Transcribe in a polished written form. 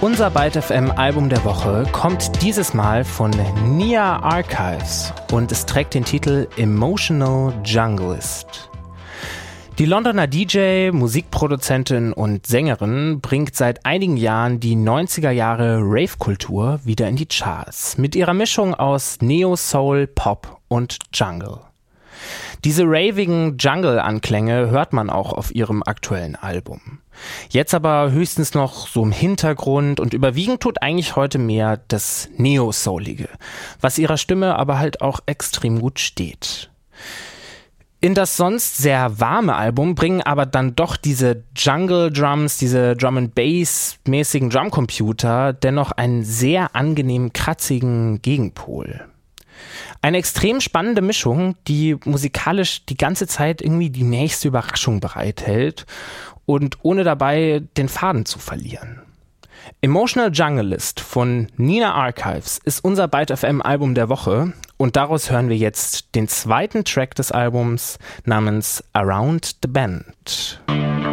Unser Byte FM Album der Woche kommt dieses Mal von Nia Archives und es trägt den Titel Emotional Junglist. Die Londoner DJ, Musikproduzentin und Sängerin bringt seit einigen Jahren die 90er Jahre Rave-Kultur wieder in die Charts mit ihrer Mischung aus Neo-Soul, Pop und Jungle. Diese ravigen Jungle-Anklänge hört man auch auf ihrem aktuellen Album. Jetzt aber höchstens noch so im Hintergrund und überwiegend tut eigentlich heute mehr das Neo-Soulige, was ihrer Stimme aber halt auch extrem gut steht. In das sonst sehr warme Album bringen aber dann doch diese Jungle-Drums, diese Drum-and-Bass-mäßigen Drumcomputer dennoch einen sehr angenehm kratzigen Gegenpol. Eine extrem spannende Mischung, die musikalisch die ganze Zeit irgendwie die nächste Überraschung bereithält und ohne dabei den Faden zu verlieren. Emotional Junglist von Nia Archives ist unser Byte FM Album der Woche und daraus hören wir jetzt den zweiten Track des Albums namens Around the Bend.